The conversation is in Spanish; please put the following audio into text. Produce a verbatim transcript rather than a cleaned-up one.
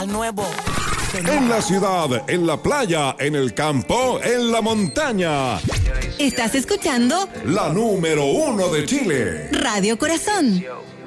al nuevo. En la ciudad, en la playa, en el campo, en la montaña. ¿Estás escuchando? La número uno de Chile. Radio Corazón.